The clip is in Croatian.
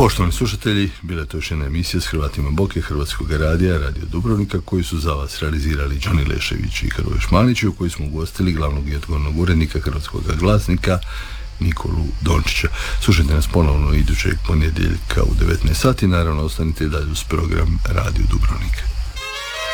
Poštovani slušatelji, bila je to još jedna emisija s Hrvatima Boke, Hrvatskog radija, Radio Dubrovnika, koji su za vas realizirali Đoni Lešević i Hrvoje Šmanić, u koji smo ugostili glavnog i odgovornog urednika Hrvatskog glasnika Nikolu Dončića. Slušajte nas ponovno idućeg ponedjeljka u 19 sati, naravno ostanite dalje uz program Radio Dubrovnika.